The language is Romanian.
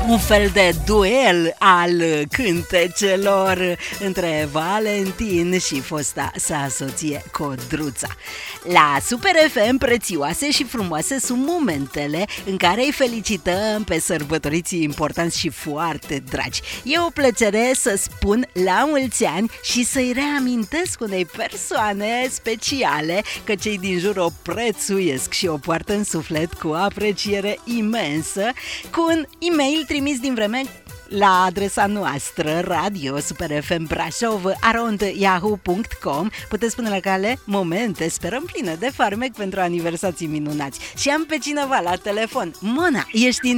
un fel de duel al cântecelor între Valentin și fosta sa soție Codruța. La Super FM, prețioase și frumoase sunt momentele în care îi felicităm pe sărbătoriții importanți și foarte dragi. E o plăcere să spun la mulți ani și să-i reamintesc unei persoane speciale că cei din jur o prețuiesc și o poartă în suflet cu apreciere imensă, cu un e-mail trimis din vreme la adresa noastră radiosuperfmbrașov@yahoo.com. Puteți spune la cale momente, sperăm pline de farmec pentru aniversații minunați. Și am pe cineva la telefon. Mona, ești în